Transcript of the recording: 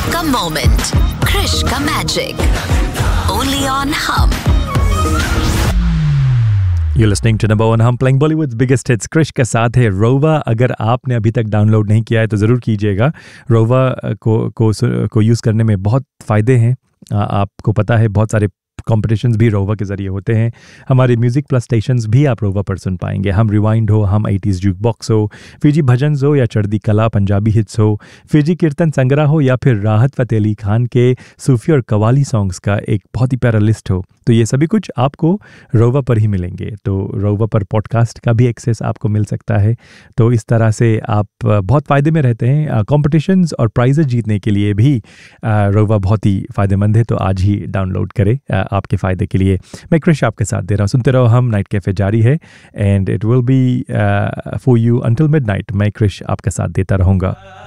आपका मोमेंट, क्रिश का magic, only on हम। You're listening to number one hum playing Bollywood's biggest hits. Krrish के साथ है रोवा। अगर आपने अभी तक डाउनलोड नहीं किया है तो ज़रूर कीजिएगा। रोवा को यूज़ करने में बहुत फ़ायदे हैं। आपको पता है बहुत सारे कॉम्पिटिशन्स भी रोवा के ज़रिए होते हैं। हमारे म्यूज़िक प्लस स्टेशंस भी आप रोवा पर सुन पाएंगे। हम रिवाइंड हो, हम 80s जूक बॉक्स हो, फिजी भजन्स हो या चढ़दी कला पंजाबी हिट्स हो, फिजी कीर्तन संग्रह हो या फिर राहत फ़तेह अली खान के सूफ़ी और कवाली सॉन्ग्स का एक बहुत ही प्यारा लिस्ट हो, तो ये सभी कुछ आपको रोवा पर ही मिलेंगे। तो रोवा पर पॉडकास्ट का भी एक्सेस आपको मिल सकता है। तो इस तरह से आप बहुत फ़ायदे में रहते हैं। कॉम्पिटिशन्स और प्राइजेस जीतने के लिए भी रोवा बहुत ही फ़ायदेमंद है। तो आज ही डाउनलोड करें आपके फ़ायदे के लिए। मैं क्रिश आपके साथ दे रहा हूँ। सुनते रहो हम। नाइट कैफ़े जारी है and it will be for you until midnight. मैं क्रिश आपके साथ देता रहूँगा।